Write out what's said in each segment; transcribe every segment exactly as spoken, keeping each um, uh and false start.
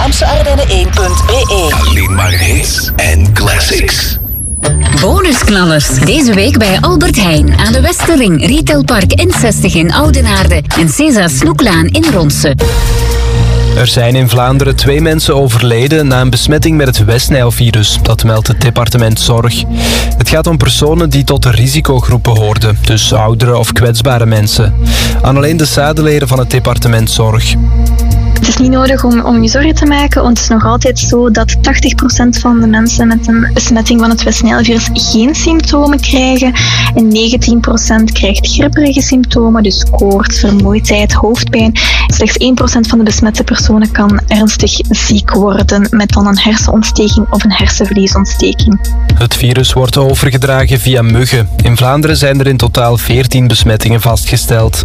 Vlaamse Ardennen één punt b e. Alleen maar hits en classics. Bonusknallers. Deze week bij Albert Heijn aan de Westerring, Retailpark N zestig in Oudenaarde en César Snoeklaan in Ronse. Er zijn in Vlaanderen twee mensen overleden na een besmetting met het Westnijlvirus. Dat meldt het departement Zorg. Het gaat om personen die tot de risicogroepen hoorden, dus oudere of kwetsbare mensen. Annelien de Sadeleren van het departement Zorg. Het is niet nodig om, om je zorgen te maken, want het is nog altijd zo dat tachtig procent van de mensen met een besmetting van het Westnijlvirus geen symptomen krijgen en negentien procent krijgt gripperige symptomen, dus koorts, vermoeidheid, hoofdpijn. Slechts één procent van de besmette personen kan ernstig ziek worden met dan een hersenontsteking of een hersenvliesontsteking. Het virus wordt overgedragen via muggen. In Vlaanderen zijn er in totaal veertien besmettingen vastgesteld.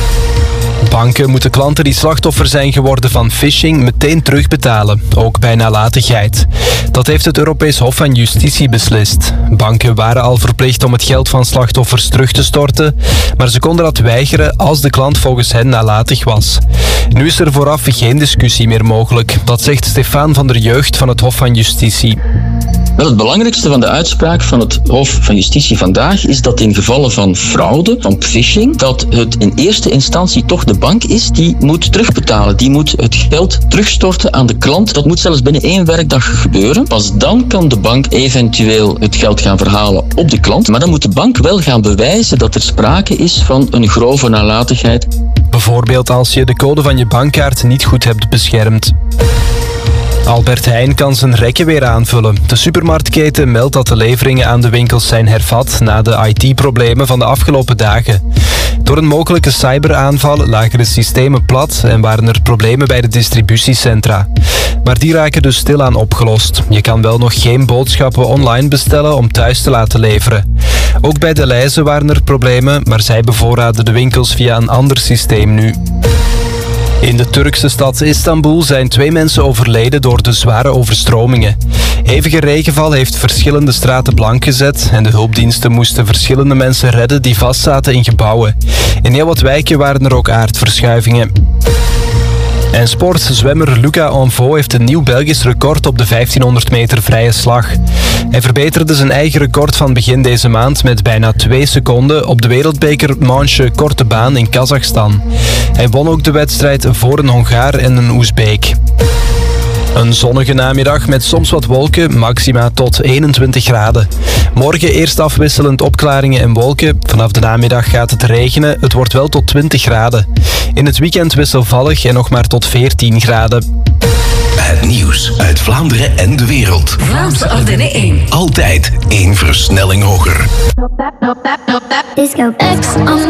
Banken moeten klanten die slachtoffer zijn geworden van phishing meteen terugbetalen, ook bij nalatigheid. Dat heeft het Europees Hof van Justitie beslist. Banken waren al verplicht om het geld van slachtoffers terug te storten, maar ze konden dat weigeren als de klant volgens hen nalatig was. Nu is er vooraf geen discussie meer mogelijk. Dat zegt Stefan van der Jeugd van het Hof van Justitie. Wel, het belangrijkste van de uitspraak van het Hof van Justitie vandaag is dat in gevallen van fraude, van phishing, dat het in eerste instantie toch de bank is die moet terugbetalen. Die moet het geld terugstorten aan de klant. Dat moet zelfs binnen één werkdag gebeuren. Pas dan kan de bank eventueel het geld gaan verhalen op de klant. Maar dan moet de bank wel gaan bewijzen dat er sprake is van een grove nalatigheid. Bijvoorbeeld als je de code van je bankkaart niet goed hebt beschermd. Albert Heijn kan zijn rekken weer aanvullen. De supermarktketen meldt dat de leveringen aan de winkels zijn hervat na de I T-problemen van de afgelopen dagen. Door een mogelijke cyberaanval lagen de systemen plat en waren er problemen bij de distributiecentra. Maar die raken dus stilaan opgelost. Je kan wel nog geen boodschappen online bestellen om thuis te laten leveren. Ook bij de Leize waren er problemen, maar zij bevoorraden de winkels via een ander systeem nu. In de Turkse stad Istanbul zijn twee mensen overleden door de zware overstromingen. Hevige regenval heeft verschillende straten blank gezet en de hulpdiensten moesten verschillende mensen redden die vastzaten in gebouwen. In heel wat wijken waren er ook aardverschuivingen. En sportzwemmer Luca Anvo heeft een nieuw Belgisch record op de vijftienhonderd meter vrije slag. Hij verbeterde zijn eigen record van begin deze maand met bijna twee seconden op de wereldbeker Manche korte baan in Kazachstan. Hij won ook de wedstrijd voor een Hongaar en een Oezbeek. Een zonnige namiddag met soms wat wolken, maxima tot eenentwintig graden. Morgen eerst afwisselend opklaringen en wolken. Vanaf de namiddag gaat het regenen, het wordt wel tot twintig graden. In het weekend wisselvallig en nog maar tot veertien graden. Het nieuws uit Vlaanderen en de wereld. Vlaamse Ardennen één. Altijd één versnelling hoger. Disco X on